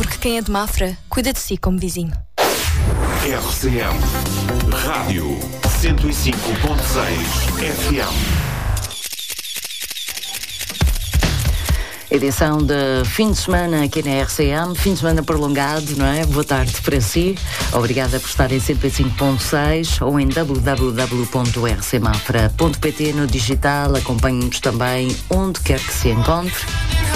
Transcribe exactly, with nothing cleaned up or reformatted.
Porque quem é de Mafra, cuida de si como vizinho. R C M Rádio cento e cinco ponto seis F M. Edição de fim de semana aqui na R C M, fim de semana prolongado, não é? Boa tarde para si. Obrigada por estar em cento e cinco ponto seis ou em w w w ponto r c mafra ponto p t no digital. Acompanhe-nos também onde quer que se encontre.